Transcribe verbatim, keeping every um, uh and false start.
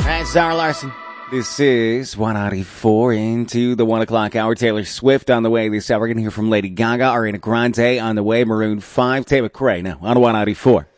That's Zara Larson. This is one ninety-four into the one o'clock hour. Taylor Swift on the way this hour. We're going to hear from Lady Gaga, Ariana Grande on the way, Maroon five, Taylor Cray now on one ninety-four.